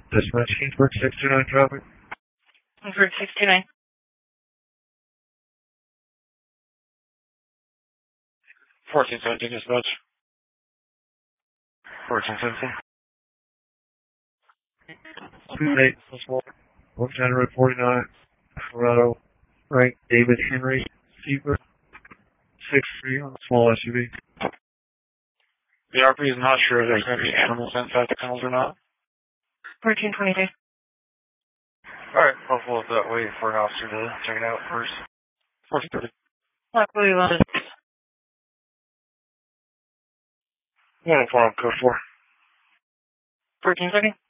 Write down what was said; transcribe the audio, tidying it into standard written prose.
Dispatch Kingsburg 629 traffic. Kingsburg 629. 1417 dispatch. 1417. 28, North January 49, Colorado, right, David Henry, Seaver, 6'3", on a small SUV. The RP is not sure if there's going to be animals inside the tunnels or not. 1422. Alright, I'll follow up that way for an officer to check it out first. 1430. Luckily, London. Uniform code 4. 1430.